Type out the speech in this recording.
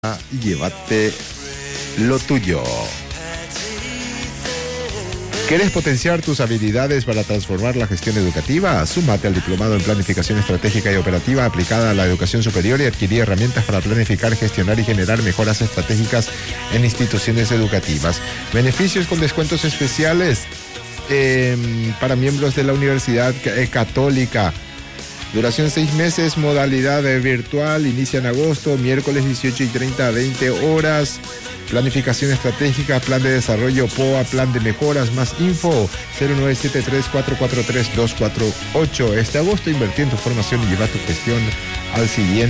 y llévate lo tuyo. ¿Quieres potenciar tus habilidades para transformar la gestión educativa? Súmate al diplomado en Planificación Estratégica y Operativa aplicada a la educación superior y adquirí herramientas para planificar, gestionar y generar mejoras estratégicas en instituciones educativas. Beneficios con descuentos especiales para miembros de la Universidad Católica. Duración 6 meses, modalidad virtual, inicia en agosto, miércoles 18:30 a 20 horas. Planificación estratégica, plan de desarrollo, POA, plan de mejoras, más info, 0973-443-248. Este agosto invertí en tu formación y lleva tu gestión al siguiente